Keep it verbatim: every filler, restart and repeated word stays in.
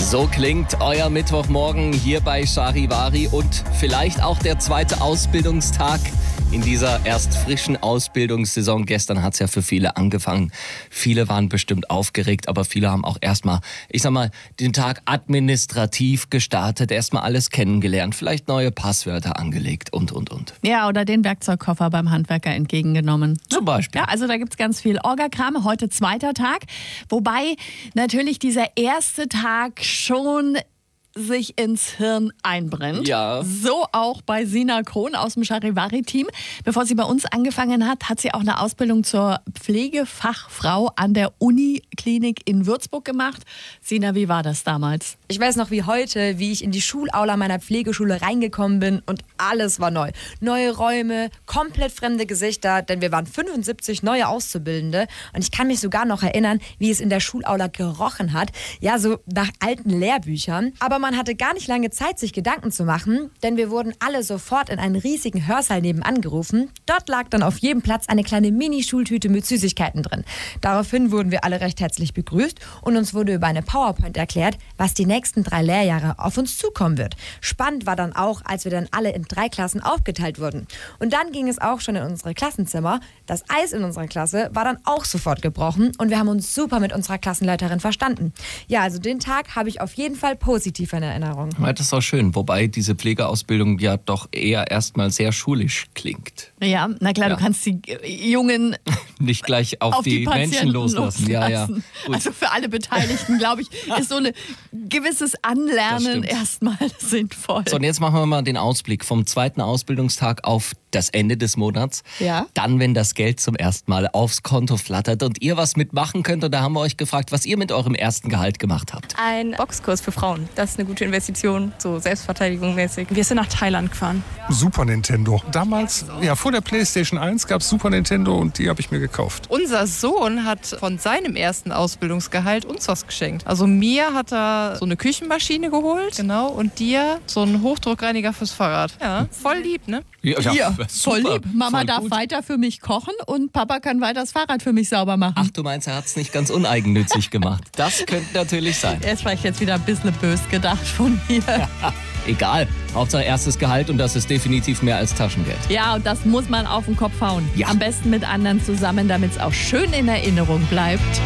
So klingt euer Mittwochmorgen hier bei Charivari und vielleicht auch der zweite Ausbildungstag in dieser erst frischen Ausbildungssaison. Gestern hat es ja für viele angefangen. Viele waren bestimmt aufgeregt, aber viele haben auch erstmal, ich sag mal, den Tag administrativ gestartet, erstmal alles kennengelernt, vielleicht neue Passwörter angelegt und, und, und. Ja, oder den Werkzeugkoffer beim Handwerker entgegengenommen. Zum Beispiel. Ja, also da gibt's ganz viel Orgakram. Heute zweiter Tag. Wobei natürlich dieser erste Tag schon sich ins Hirn einbrennt. Ja. So auch bei Sina Krohn aus dem Charivari-Team. Bevor sie bei uns angefangen hat, hat sie auch eine Ausbildung zur Pflegefachfrau an der Uniklinik in Würzburg gemacht. Sina, wie war das damals? Ich weiß noch wie heute, wie ich in die Schulaula meiner Pflegeschule reingekommen bin und alles war neu. Neue Räume, komplett fremde Gesichter, denn wir waren fünfundsiebzig neue Auszubildende und ich kann mich sogar noch erinnern, wie es in der Schulaula gerochen hat. Ja, so nach alten Lehrbüchern. Aber man hatte gar nicht lange Zeit, sich Gedanken zu machen, denn wir wurden alle sofort in einen riesigen Hörsaal nebenan gerufen. Dort lag dann auf jedem Platz eine kleine Mini-Schultüte mit Süßigkeiten drin. Daraufhin wurden wir alle recht herzlich begrüßt und uns wurde über eine PowerPoint erklärt, was die nächsten drei Lehrjahre auf uns zukommen wird. Spannend war dann auch, als wir dann alle in drei Klassen aufgeteilt wurden. Und dann ging es auch schon in unsere Klassenzimmer. Das Eis in unserer Klasse war dann auch sofort gebrochen und wir haben uns super mit unserer Klassenleiterin verstanden. Ja, also den Tag habe ich auf jeden Fall positiv in Erinnerung. Ja, das ist auch schön, wobei diese Pflegeausbildung ja doch eher erstmal sehr schulisch klingt. Ja, na klar, Ja. du kannst die Jungen Nicht gleich auf, auf die, die, Patienten Menschen loslassen. Ja, ja. loslassen. Gut. Also für alle Beteiligten, glaube ich, ist so ein gewisses Das Anlernen stimmt. erstmal sinnvoll. So, und jetzt machen wir mal den Ausblick vom zweiten Ausbildungstag auf das Ende des Monats. Ja. Dann, wenn das Geld zum ersten Mal aufs Konto flattert und ihr was mitmachen könnt. Und da haben wir euch gefragt, was ihr mit eurem ersten Gehalt gemacht habt. Ein Boxkurs für Frauen. Das ist eine gute Investition, so Selbstverteidigung mäßig. Wir sind nach Thailand gefahren. Super Nintendo. Damals, ja, vor der PlayStation eins gab es Super Nintendo und die habe ich mir gekauft. Unser Sohn hat von seinem ersten Ausbildungsgehalt uns was geschenkt. Also mir hat er so eine Küchenmaschine geholt, genau, und dir so einen Hochdruckreiniger fürs Fahrrad. Ja, voll lieb, ne? Ja, Hier, voll super, lieb. Mama voll darf gut. weiter für mich kochen und Papa kann weiter das Fahrrad für mich sauber machen. Ach, du meinst, er hat es nicht ganz uneigennützig gemacht. Das könnte natürlich sein. Er ist vielleicht jetzt wieder ein bisschen bös gedacht von mir. Egal, Hauptsache erstes Gehalt und das ist definitiv mehr als Taschengeld. Ja, und das muss man auf den Kopf hauen. Ja. Am besten mit anderen zusammen, damit es auch schön in Erinnerung bleibt.